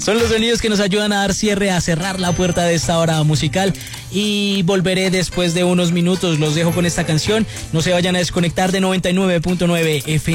Son los sonidos que nos ayudan a dar cierre, a cerrar la puerta de esta hora musical. Y volveré después de unos minutos. Los dejo con esta canción. No se vayan a desconectar de 99.9 FM.